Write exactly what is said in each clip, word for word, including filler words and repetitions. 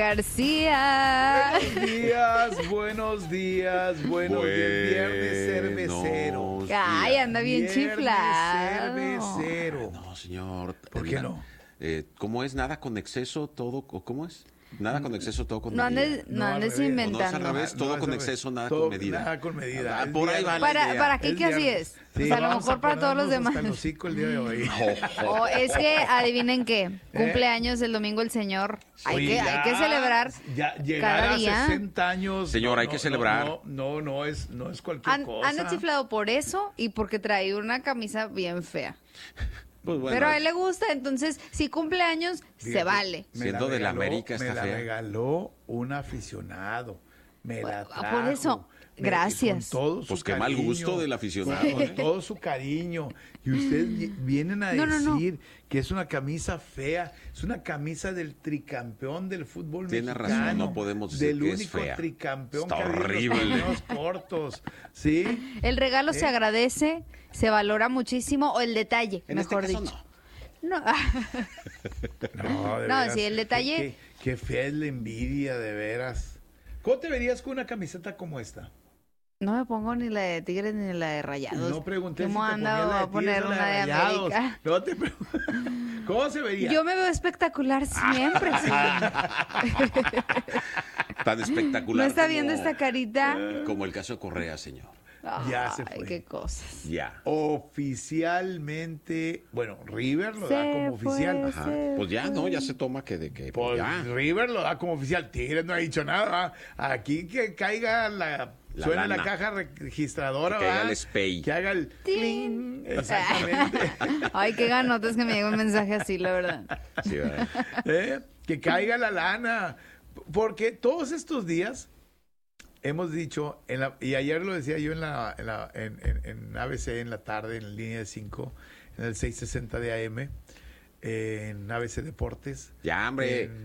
García. Buenos días, buenos días, buenos días. Viernes cervecero. Ay, anda bien Viernes chiflado. cervecero. No, señor. ¿Por qué no? Eh, ¿Cómo es? ¿Nada con exceso, todo? ¿Cómo es? Nada con exceso, todo con No medida. andes, no No, al andes revés. inventando. No, no es al revés. Todo es con al exceso, revés. nada Todo- con medida. Nada con medida. Ah, Es por ahí va viernes. la ¿Para, idea. ¿Para qué? Es ¿Qué así viernes. es? Sí, O sea, a lo vamos mejor para todos los ponernos hasta demás. el hocico el día de hoy. O es que, adivinen qué, cumpleaños el domingo el señor. Hay, Oye, que, ya, hay que celebrar ya llegar cada a día. sesenta años. Señor, no, hay que no, celebrar. No, no, no es, no es cualquier Han, cosa. anda chiflado por eso y porque trae una camisa bien fea. Pues bueno, Pero a él le gusta, entonces, si cumple años, se Fíjate, vale. me Siendo de la regaló- América, está Me la fea. regaló un aficionado. Me la Por trajo. eso, Me- gracias. Con todo su Pues qué mal cariño, gusto del aficionado, Con ¿eh? todo su cariño. Y ustedes vi- vienen a No, no, no. decir que es una camisa fea. Es una camisa del tricampeón del fútbol Tiene mexicano. razón, no podemos decir Del que es único fea. tricampeón Está que ha habido en los horrible. torneos cortos. ¿Sí? El regalo se ¿Eh? agradece, se valora muchísimo, o el detalle, En mejor este caso, dicho. no. No. No, de No, veras, sí, el detalle- Qué, qué fea es la envidia, de veras. ¿Cómo te verías con una camiseta como esta? No me pongo ni la de Tigres ni la de Rayados. No pregunté ¿Cómo si te anda? ponías la de Voy a poner Tigres o la una de Rayados. América. No te pregun- ¿Cómo se vería? Yo me veo espectacular siempre. sí. Tan espectacular. ¿No está como- viendo esta carita? Como el caso de Correa, señor. Ya se Ay, fue. qué cosas. Ya. Oficialmente, bueno, River lo Se da como fue, oficial. Ajá. se Pues ya, fue. no, ya se toma que de que. Pues ya. River lo da como oficial. Tigres no ha dicho nada. ¿va? Aquí que caiga la, La suena lana. la caja registradora. Que caiga ¿va? el S P I. Que haga el Tin. cling. Exactamente. Ay, qué ganotas que me llega un mensaje así, la verdad. Sí, ¿verdad? ¿Eh? Que caiga la lana. Porque todos estos días hemos dicho, en la, y ayer lo decía yo en la, en, la en, en, en A B C en la tarde, en línea de cinco, en el seiscientos sesenta de A M, eh, en A B C Deportes. Ya, hombre. En-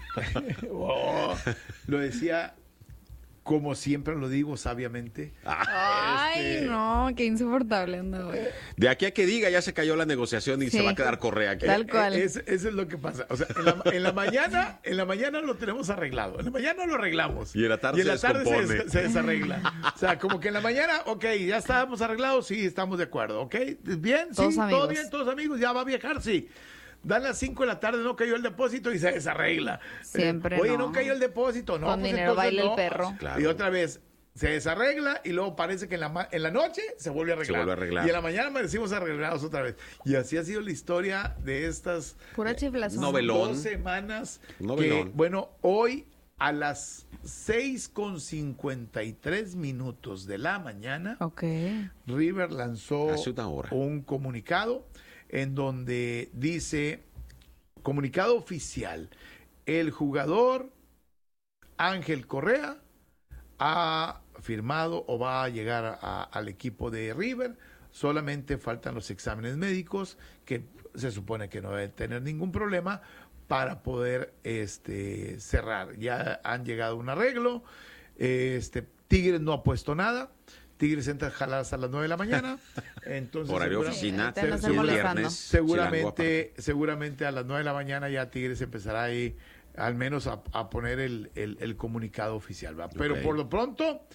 Oh, lo decía, como siempre lo digo, sabiamente. Ay, Este- no, qué insoportable anda hoy. De aquí a que diga, ya se cayó la negociación y Sí. se va a quedar Correa aquí. Tal cual. Es- eso es lo que pasa. O sea, en la, en la mañana, en la mañana lo tenemos arreglado. En la mañana lo arreglamos. Y en la tarde Y en la se tarde se, descompone. des- se desarregla. O sea, como que en la mañana, ok, ya estábamos arreglados, sí, estamos de acuerdo, ok. Bien, sí, Todos todo amigos. bien, todos amigos, ya va a viajar, sí. Dan las cinco de la tarde, no cayó el depósito y se desarregla. Siempre Eh, Oye, no. no cayó el depósito, no. Con pues dinero entonces baila el no. perro. Claro. Y otra vez se desarregla y luego parece que en la, ma- en la noche se vuelve a arreglar. vuelve a arreglar. Y en la mañana amanecimos arreglados otra vez. Y así ha sido la historia de estas Pura chiflazón. Novelón. dos semanas. Novelón. Que, bueno, hoy a las seis con cincuenta y tres minutos de la mañana, Ok. River lanzó Hace una hora. un comunicado en donde dice, comunicado oficial, el jugador Ángel Correa ha firmado o va a llegar a- al equipo de River. Solamente faltan los exámenes médicos, que se supone que no deben tener ningún problema para poder este, cerrar. Ya han llegado a un arreglo. Este, Tigres no ha puesto nada. Tigres entra a jalar hasta las nueve de la mañana. Entonces, Horario segura- oficina. Ahorita no se- están y el molestando. viernes. seguramente, seguramente a las nueve de la mañana ya Tigres empezará ahí al menos a, a poner el, el- el comunicado oficial, ¿va? Pero Ok. por lo pronto,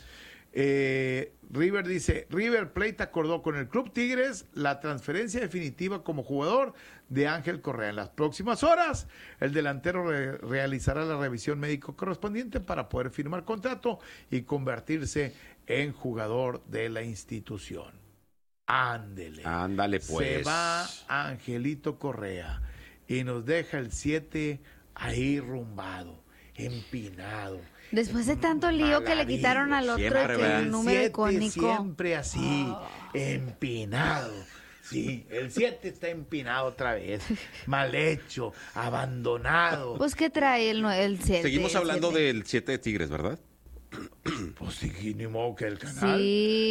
eh, River dice, River Plate acordó con el Club Tigres la transferencia definitiva como jugador de Ángel Correa. En las próximas horas, el delantero re- realizará la revisión médico correspondiente para poder firmar contrato y convertirse en jugador de la institución. Ándele. Ándale, pues. Se va Angelito Correa y nos deja el siete ahí rumbado, empinado. Después de tanto lío que le Maravilla. quitaron al otro Siempre, que ¿verdad? el número siete icónico. siempre así, empinado. Sí, el siete está empinado otra vez, mal hecho, abandonado. Pues, ¿qué trae el, nue- el siete? Seguimos el hablando siete? del siete de Tigres, ¿verdad? Pues sí, ni modo que el canal. Sí,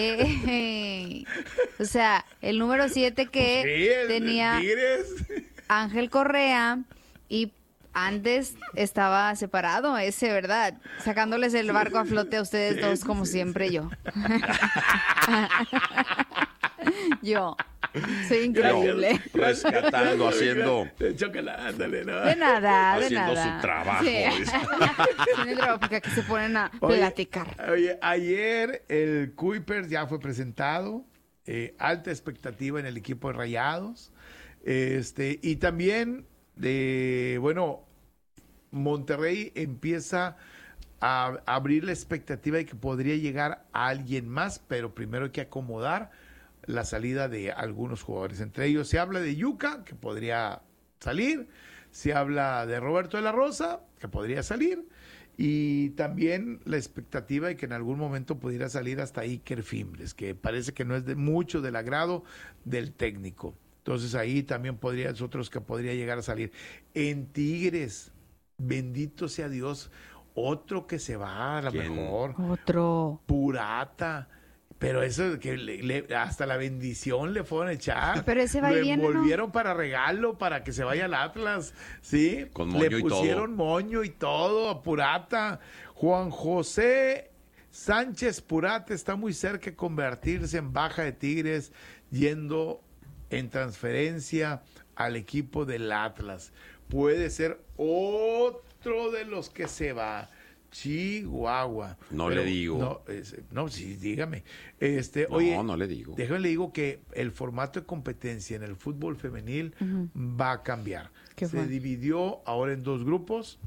eh, o sea, el número siete que Sí, el- el tenía Tigres. Ángel Correa y antes estaba separado ese, ¿verdad? Sacándoles el barco a flote a ustedes Sí, dos sí, como sí, siempre yo. Yo. Soy increíble. No, rescatando, haciendo... De chocolate, ¿no? De nada, de Haciendo nada. su trabajo. Sí. dice. Tiene trabajo porque aquí se ponen a Oye, platicar. Oye, ayer el Kuipers ya fue presentado. Eh, alta expectativa en el equipo de Rayados. Este, y también, de, bueno, Monterrey empieza a abrir la expectativa de que podría llegar a alguien más, pero primero hay que acomodar la salida de algunos jugadores. Entre ellos se habla de Yuka, que podría salir, se habla de Roberto de la Rosa, que podría salir, y también la expectativa de que en algún momento pudiera salir hasta Iker Fimbres, que parece que no es de mucho del agrado del técnico. Entonces ahí también podría, es otros que podría llegar a salir. En Tigres, bendito sea Dios, otro que se va a lo ¿Quién? mejor. Otro. Purata. Pero eso que le, le, hasta la bendición le fueron a echar. Pero ese va y Lo viene, ¿no? envolvieron para regalo, para que se vaya al Atlas, ¿sí? Con moño le y todo. pusieron moño y todo a Purata. Juan José Sánchez Purata está muy cerca de convertirse en baja de Tigres, yendo en transferencia al equipo del Atlas. Puede ser otro de los que se va. Chihuahua. No Pero le digo. No, es- no, sí, dígame. Este, No, oye, no le digo. déjame le digo que el formato de competencia en el fútbol femenil va a cambiar. ¿Qué Se fue? dividió ahora en dos grupos.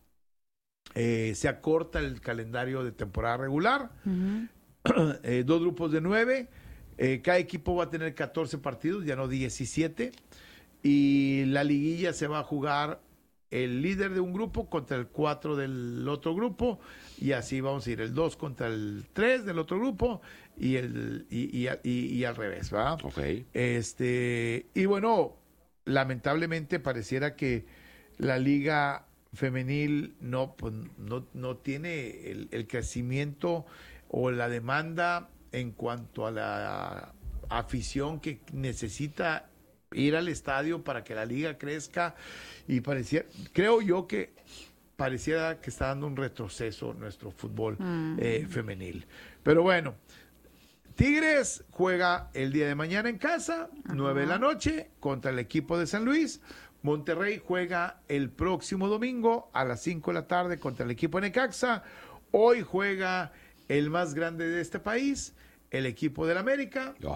Eh, se acorta el calendario de temporada regular. Ujú. Eh, dos grupos de nueve. Eh, cada equipo va a tener catorce partidos, ya no diecisiete. Y la liguilla se va a jugar el líder de un grupo contra el cuatro del otro grupo, y así vamos a ir, el dos contra el tres del otro grupo, y el y, y, y- y al revés, ¿va? Ok. Este, y bueno, lamentablemente pareciera que la liga femenil no, pues, no, no tiene el, el crecimiento o la demanda en cuanto a la afición que necesita ir al estadio para que la liga crezca, y parecía, creo yo que pareciera que está dando un retroceso nuestro fútbol Mm. eh, femenil. Pero bueno, Tigres juega el día de mañana en casa, nueve de la noche, contra el equipo de San Luis. Monterrey juega el próximo domingo a las cinco de la tarde contra el equipo de Necaxa. Hoy juega el más grande de este país, el equipo del América. Oh,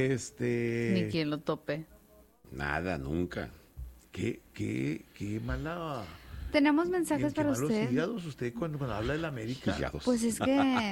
Este, Ni quien lo tope. nada, nunca. qué, qué, qué mala. Tenemos mensajes qué para malos usted. hígados usted cuando, cuando habla del América. Hígados. Pues es que ¿Eh?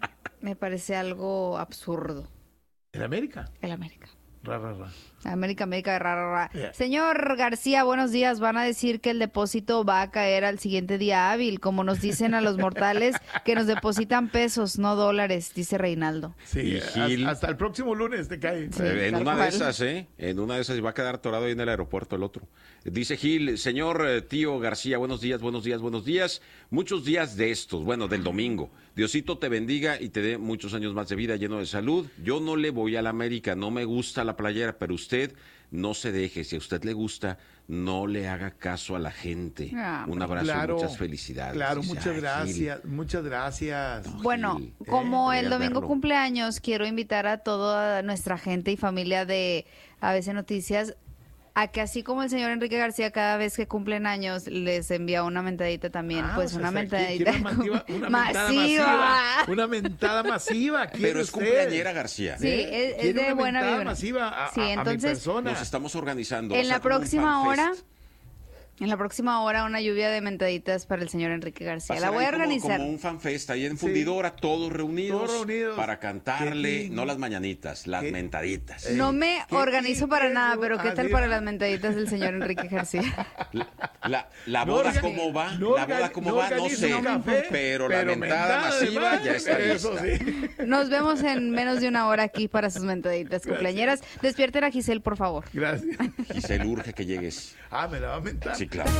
me parece algo absurdo. ¿El América? El América. Ra, ra, ra. América, América, ra, ra, ra. Yeah. Señor García, buenos días. Van a decir que el depósito va a caer al siguiente día hábil, como nos dicen a los mortales que nos depositan pesos, no dólares, dice Reinaldo. Sí, Y Gil. hasta, hasta el próximo lunes te cae. Sí, Eh, en tal una cual. de esas, ¿eh? En una de esas va a quedar atorado ahí en el aeropuerto el otro. Dice Gil, señor eh, tío García, buenos días, buenos días, buenos días. Muchos días de estos, bueno, del domingo. Diosito te bendiga y te dé muchos años más de vida, lleno de salud. Yo no le voy a la América, no me gusta la playera, pero usted no se deje. Si a usted le gusta, no le haga caso a la gente. Ah, Un abrazo Claro, y muchas felicidades. Claro, Dice, muchas "Ay, Gil". gracias, muchas gracias. Bueno, Gil, eh, como el deberías domingo verlo. cumpleaños, quiero invitar a toda nuestra gente y familia de A B C Noticias a que así como el señor Enrique García cada vez que cumplen años les envía una mentadita también, Ah, pues o sea, una o sea, mentadita quiere una mentiva- una mentada masiva. masiva. Una mentada masiva. quiere Pero es usted. cumpleañera, García. Sí, ¿Eh? es- es Quiere de una buena mentada vibra. masiva a, Sí, a- a mi entonces, persona. Nos estamos organizando. En va a la ser como un próxima fan hora, fest. en la próxima hora una lluvia de mentaditas para el señor Enrique Va García. a La ser voy a ahí como- organizar. Como un fanfest ahí en Sí. Fundidora, todos reunidos, Todos reunidos. para cantarle, Qué no las mañanitas, las qué- mentaditas. Eh, No me ¿qué organizo para quieres, nada, no? pero ¿qué tal Así para va. las mentaditas del señor Enrique García? La, la, la No boda organi- cómo va, no la boda organi- cómo no va, no organizo sé, un café, pero, la pero mentada masiva además, ya está eso lista. sí. Nos vemos en menos de una hora aquí para sus mentaditas cumpleañeras. Despierten a Giselle, por favor. Gracias. Giselle, urge que llegues. Ah, me la va a mentar. Sí, claro.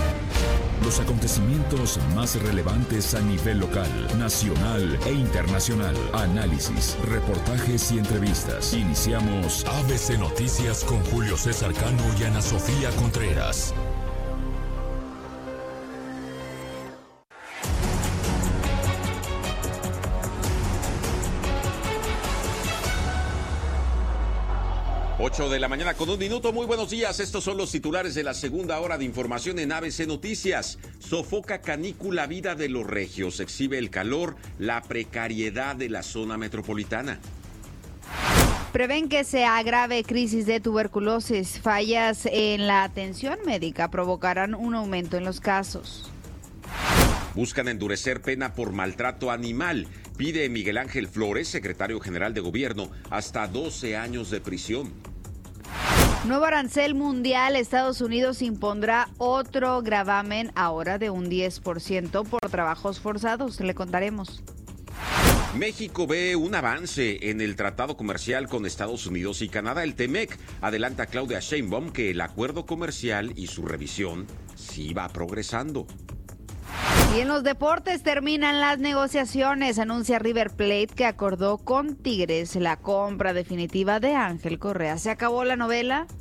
Los acontecimientos más relevantes a nivel local, nacional e internacional. Análisis, reportajes y entrevistas. Iniciamos A B C Noticias con Julio César Cano y Ana Sofía Contreras. ocho de la mañana con un minuto. Muy buenos días. Estos son los titulares de la segunda hora de información en A B C Noticias. Sofoca canícula vida de los regios. Exhibe el calor, la precariedad de la zona metropolitana. Prevén que se agrave crisis de tuberculosis. Fallas en la atención médica provocarán un aumento en los casos. Buscan endurecer pena por maltrato animal. Pide Miguel Ángel Flores, secretario general de gobierno, hasta doce años de prisión. Nuevo arancel mundial. Estados Unidos impondrá otro gravamen, ahora de un diez por ciento por trabajos forzados. Le contaremos. México ve un avance en el tratado comercial con Estados Unidos y Canadá. El Temec adelanta a Claudia Sheinbaum que el acuerdo comercial y su revisión sí va progresando. Y en los deportes terminan las negociaciones. Anuncia River Plate que acordó con Tigres la compra definitiva de Ángel Correa. ¿Se acabó la novela?